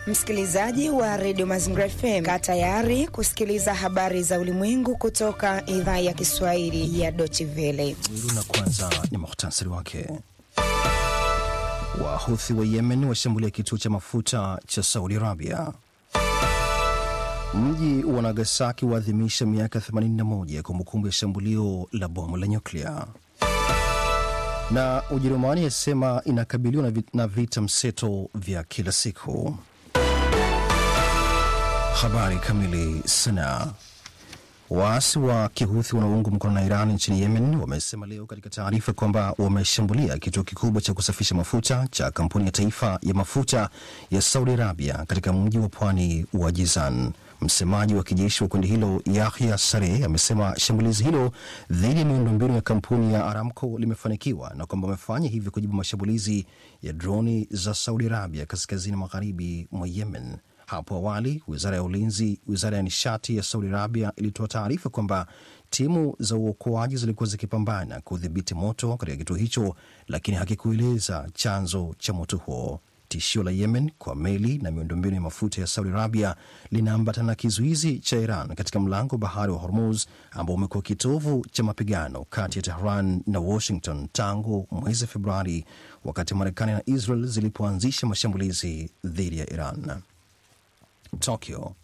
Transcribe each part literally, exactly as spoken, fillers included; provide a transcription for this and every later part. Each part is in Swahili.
Msikilizaji wa Radio Mazingira F M, kaa tayari kusikiliza habari za ulimwengu kutoka idhaa ya Kiswahili ya Deutsche Welle. Na kwanza ni muhtasari wake. Wahuthi wa Yemen washambulia kituo cha mafuta cha Saudi Arabia. Mji wa Nagasaki waadhimisha miaka themanini na moja ya kumbukumbu ya shambulio la bomu la nyuklia. Na Ujerumani yasema inakabiliwa na vita mseto vya kila siku. Habari kamili. Sana waasi wa Kihuthi wanaoungwa mkono na Iran nchini Yemen wamesema leo katika taarifa kwamba wameshambulia kituo kikubwa cha kusafisha mafuta cha kampuni ya taifa ya mafuta ya Saudi Arabia katika mji wa pwani wa Jizan. Msemaji wa kijeshi wa kundi hilo Yahya Sareh amesema shambulizi hilo dhidi ya miundombinu ya kampuni ya Aramco limefanikiwa na kwamba wamefanya hivyo kujibu mashambulizi ya droni za Saudi Arabia kaskazini magharibi mwa Yemen. Hapo awali, wizara ya ulinzi, wizara ya nishati ya Saudi Arabia ilitoa taarifa kwamba timu za uokoaji zilikuwa zikipambana kudhibiti moto katika kituo hicho, lakini hakikueleza chanzo cha moto huo. Tishio la Yemen kwa meli na miundombinu ya mafuta ya Saudi Arabia linaambatana na kizuizi cha Iran katika mlango bahari wa Hormuz, ambao umekuwa kitovu cha mapigano kati ya Tehran na Washington tangu mwezi Februari, wakati Marekani na Israel zilipoanzisha mashambulizi dhidi ya Iran. Tokyo.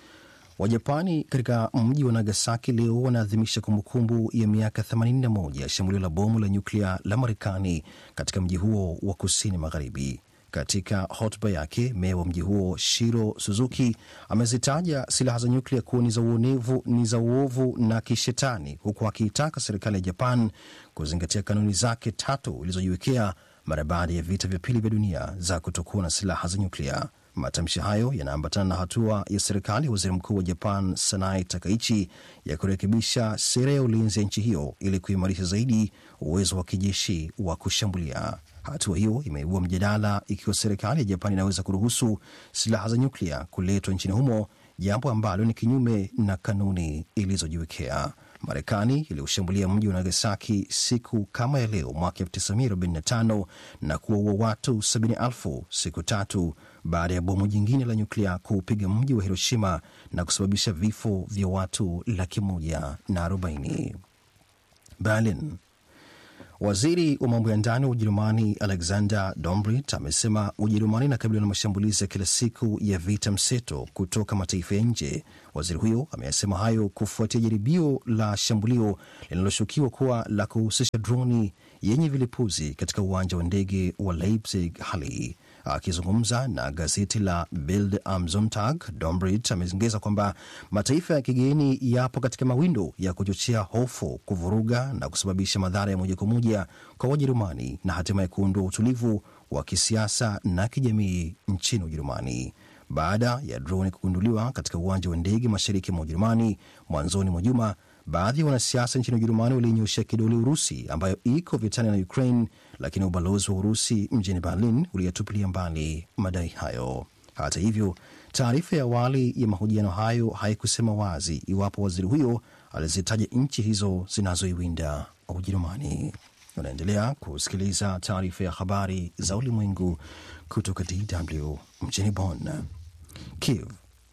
Wajapani katika mji wa Nagasaki leo wanaadhimisha kumbukumbu ya miaka themanini na moja ya shambulio la bomu la nyuklia la Marekani katika mji huo wa kusini magharibi. Katika hotuba yake, meya wa mji huo Shiro Suzuki amezitaja silaha za nyuklia kuwa ni za uonevu, ni za uovu na kishetani, huku akiitaka serikali ya Japan kuzingatia kanuni zake tatu ilizojiwekea mara baada ya vita vya pili vya dunia za kutokuwa na silaha za nyuklia. Matamshi hayo yanaambatana na hatua ya serikali ya waziri mkuu wa Japan Sanai Takaichi ya kurekebisha sera ya ulinzi ya nchi hiyo ili kuimarisha zaidi uwezo wa kijeshi wa kushambulia. Hatua hiyo imeibua mjadala ikiwa serikali ya Japan inaweza kuruhusu silaha za nyuklia kuletwa nchini humo, jambo ambalo ni kinyume na kanuni ilizojiwekea. Marekani iliushambulia mji wa Nagasaki siku kama ya leo mwaka elfu tisa mia arobaini na tano na kuwaua watu sabini elfu siku tatu baada ya bomu jingine la nyuklia kuupiga mji wa Hiroshima na kusababisha vifo vya watu laki moja na arobaini. Berlin. Waziri wa mambo ya ndani wa Ujerumani Alexander Dobrindt amesema Ujerumani inakabiliwa na mashambulizi ya kila siku ya vita mseto kutoka mataifa ya nje. Waziri huyo ameyasema hayo kufuatia jaribio la shambulio linaloshukiwa kuwa la kuhusisha droni yenye vilipuzi katika uwanja wa ndege wa Leipzig Halle. Akizungumza na gazeti la Bild am Sonntag, Dobrindt ameongeza kwamba mataifa ya kigeni yapo katika mawindo ya kuchochea hofu, kuvuruga na kusababisha madhara ya moja kwa moja kwa Wajerumani na hatimaye kuondoa utulivu wa kisiasa na kijamii nchini Ujerumani. Baada ya droni kugunduliwa katika uwanja wa ndege mashariki mwa Ujerumani mwanzoni mwa juma, baadhi ya wanasiasa nchini Ujerumani walinyoshia kidole Urusi ambayo iko vitani na Ukraine, lakini ubalozi wa Urusi mjini Berlin uliyatupilia mbali madai hayo. Hata hivyo, taarifa ya awali ya mahojiano hayo haikusema wazi iwapo waziri huyo alizitaja nchi hizo zinazoiwinda Ujerumani. Unaendelea kusikiliza taarifa ya habari za ulimwengu kutoka D W mjini Bonn. Kiev.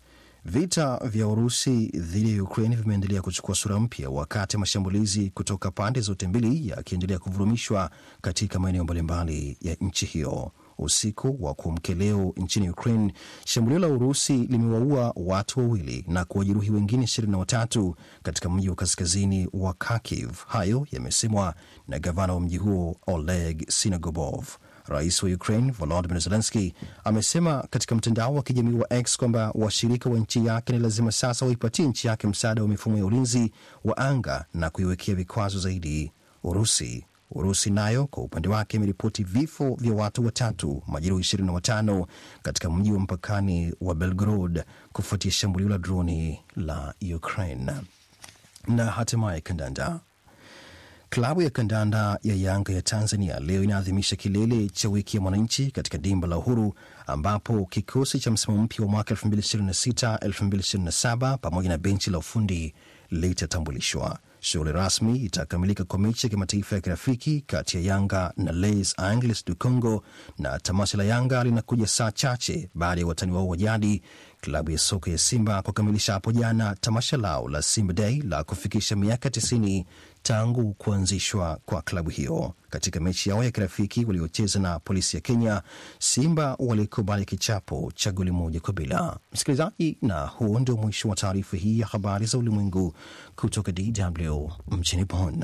Vita vya Urusi dhidi ya Ukraine vimeendelea kuchukua sura mpya wakati mashambulizi kutoka pande zote mbili yakiendelea kuvurumishwa katika maeneo mbalimbali ya nchi hiyo. Usiku wa kuamkia leo nchini Ukraine, shambulio la Urusi limewaua watu wawili na kuwajeruhi wengine ishirini na watatu katika mji wa kaskazini wa Kharkiv. Hayo yamesemwa na gavana wa mji huo Oleg Sinogobov. Rais wa Ukraine Volodymyr Zelensky amesema katika mtandao wa kijamii wa X kwamba washirika wa nchi yake ni lazima sasa waipatie nchi yake msaada wa mifumo ya ulinzi wa anga na kuiwekea vikwazo zaidi Urusi. Urusi nayo kwa upande wake imeripoti vifo vya watu watatu, majeruhi ishirini na watano katika mji wa mpakani wa Belgorod kufuatia shambulio la droni la Ukraine. Na hatimaye kandanda. Klabu ya kandanda ya Yanga ya Tanzania leo inaadhimisha kilele cha wiki ya mwananchi katika dimba la Uhuru, ambapo kikosi cha msimu mpya wa mwaka elfu mbili ishirini na sita elfu mbili ishirini na saba pamoja na benchi la ufundi litatambulishwa. Shughuli rasmi itakamilika kwa mechi ya kimataifa ya kirafiki kati ya Yanga na Les Angeles du Congo, na tamasha la Yanga linakuja saa chache baada ya watani wao wa jadi klabu ya soka ya Simba kukamilisha hapo jana tamasha lao la Simba Day la kufikisha miaka tisini tangu kuanzishwa kwa klabu hiyo. Katika mechi yao ya kirafiki waliocheza na Polisi ya Kenya, Simba walikubali kichapo cha goli moja kwa bila. Msikilizaji, na huo ndio mwisho wa taarifa hii ya habari za ulimwengu kutoka D W mjini Bonn.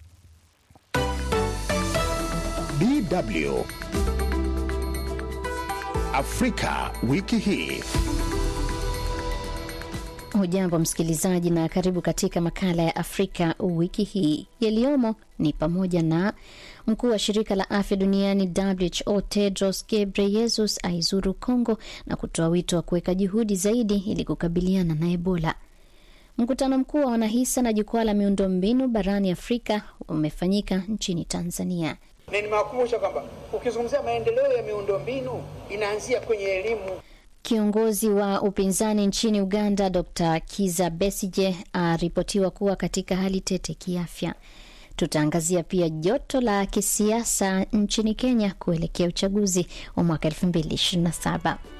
D W Afrika wiki hii. Hujambo msikilizaji, na karibu katika makala ya Afrika wiki hii. Yaliyomo ni pamoja na mkuu wa shirika la afya duniani W H O Tedros Ghebreyesus aizuru Kongo na kutoa wito wa kuweka juhudi zaidi ili kukabiliana na Ebola. Mkutano mkuu wa wanahisa na jukwaa la miundombinu barani Afrika umefanyika nchini Tanzania. Na nimewakumbusha kwamba ukizungumzia maendeleo ya miundombinu inaanzia kwenye elimu. Kiongozi wa upinzani nchini Uganda Doctor Kizza Besigye aripotiwa kuwa katika hali tete kiafya. Tutaangazia pia joto la kisiasa nchini Kenya kuelekea uchaguzi wa mwaka elfu mbili ishirini na saba.